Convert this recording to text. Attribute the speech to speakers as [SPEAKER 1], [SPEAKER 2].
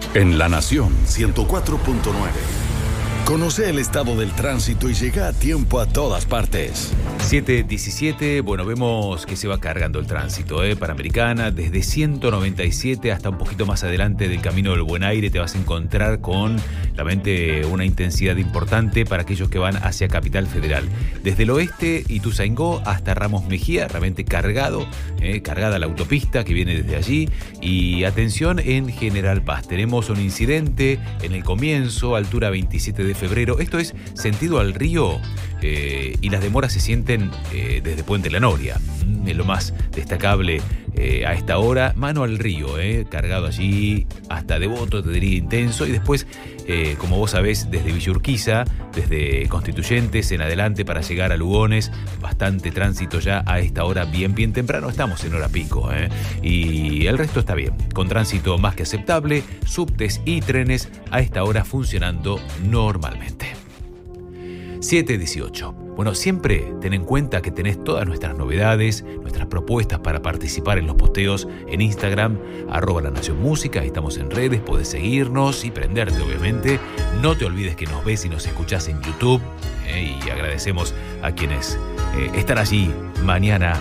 [SPEAKER 1] En La Nación 104.9. Conoce el estado del tránsito y llega a tiempo a todas partes.
[SPEAKER 2] 7:17, bueno, vemos que se va cargando el tránsito, Panamericana, desde 197 hasta un poquito más adelante del Camino del Buen Aire te vas a encontrar con realmente una intensidad importante para aquellos que van hacia Capital Federal. Desde el oeste, Ituzaingó hasta Ramos Mejía, realmente cargada la autopista que viene desde allí. Y atención en General Paz, tenemos un incidente en el comienzo, altura 27 de febrero, esto es sentido al río, y las demoras se sienten desde Puente La Noria. Es lo más destacable a esta hora. Mano al río, cargado allí hasta Devoto, te diría intenso. Y después, como vos sabés, desde Villa Urquiza, desde Constituyentes en adelante para llegar a Lugones, bastante tránsito ya a esta hora, bien temprano. Estamos en hora pico, y el resto está bien, con tránsito más que aceptable, subtes y trenes a esta hora funcionando normalmente. 7:18. Bueno, siempre ten en cuenta que tenés todas nuestras novedades, nuestras propuestas para participar en los posteos en Instagram, @LaNaciónMúsica, estamos en redes, podés seguirnos y prenderte, obviamente. No te olvides que nos ves y nos escuchás en YouTube, y agradecemos a quienes están allí mañana